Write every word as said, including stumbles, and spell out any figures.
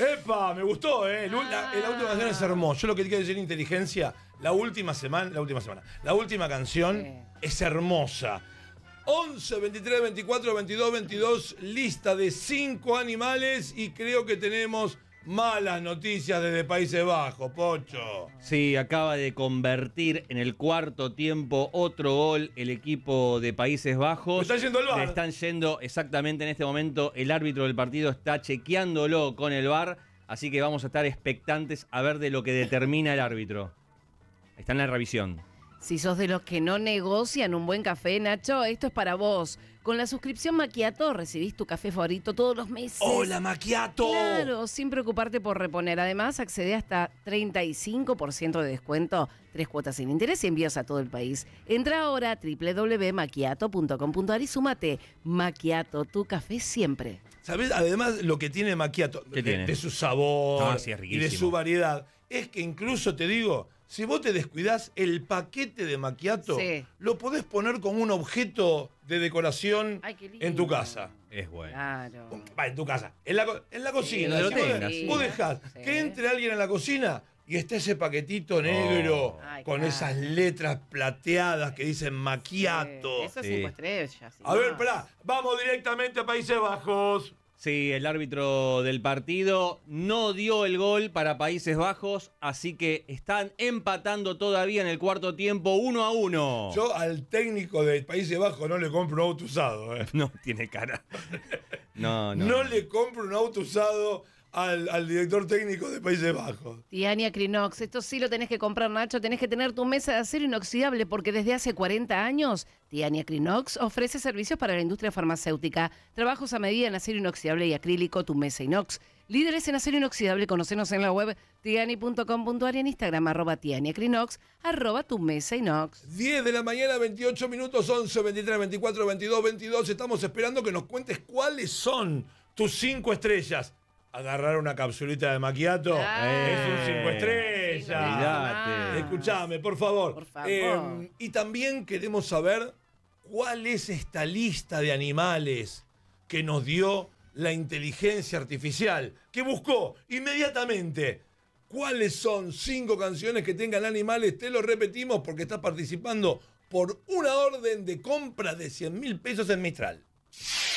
¡Epa! Me gustó, ¿eh? El, la, la última canción es hermosa. Yo lo que quiero decir inteligencia, la última semana, la última semana, la última canción sí. es hermosa. once, veintitrés, veinticuatro, veintidós, veintidós, lista de cinco animales y creo que tenemos malas noticias desde Países Bajos, Pocho. Sí, acaba de convertir en el cuarto tiempo otro gol el equipo de Países Bajos. Le están yendo al V A R. Le están yendo exactamente en este momento. El árbitro del partido está chequeándolo con el V A R, así que vamos a estar expectantes a ver de lo que determina el árbitro. Está en la revisión. Si sos de los que no negocian un buen café, Nacho, esto es para vos. Con la suscripción Macchiato recibís tu café favorito todos los meses. ¡Hola, Macchiato! Claro, sin preocuparte por reponer. Además, accede hasta treinta y cinco por ciento de descuento, tres cuotas sin interés y envíos a todo el país. Entra ahora a doble u doble u doble u punto macchiato punto com punto a r y súmate. Macchiato, tu café siempre. ¿Sabés? Además, lo que tiene Macchiato, de, tiene? de su sabor ah, sí, y de su variedad, es que incluso, te digo, si vos te descuidás, el paquete de Macchiato sí. lo podés poner como un objeto de decoración Ay, en tu casa. Es bueno. Claro. Va, en tu casa. En la, en la cocina. Sí, si tengas, vos, sí. vos dejás sí. que entre alguien en la cocina y esté ese paquetito negro oh. Ay, con claro. esas letras plateadas que dicen Macchiato. Sí. Eso es sí. cinco estrellas. A ver, pará. Vamos directamente a Países Bajos. Sí, el árbitro del partido no dio el gol para Países Bajos, así que están empatando todavía en el cuarto tiempo, uno a uno. Yo al técnico de Países Bajos no le compro un auto usado. ¿eh? No tiene cara. No, no. No le compro un auto usado al, al director técnico de Países Bajos. Tiania Crinox, esto sí lo tenés que comprar, Nacho. Tenés que tener tu mesa de acero inoxidable porque desde hace cuarenta años Tiania Crinox ofrece servicios para la industria farmacéutica. Trabajos a medida en acero inoxidable y acrílico, tu mesa inox. Líderes en acero inoxidable, conocenos en la web tiani punto com punto a r y en Instagram arroba Tiania Crinox, arroba tu mesa inox. diez de la mañana, veintiocho minutos, once, veintitrés, veinticuatro, veintidós, veintidós. Estamos esperando que nos cuentes cuáles son tus cinco estrellas. Agarrar una capsulita de Macchiato ah, es un cinco estrellas. Sí, no, Escuchame, por favor. Por favor. Eh, y también queremos saber cuál es esta lista de animales que nos dio la inteligencia artificial, que buscó inmediatamente cuáles son cinco canciones que tengan animales. Te lo repetimos porque estás participando por una orden de compra de cien mil pesos en Mistral.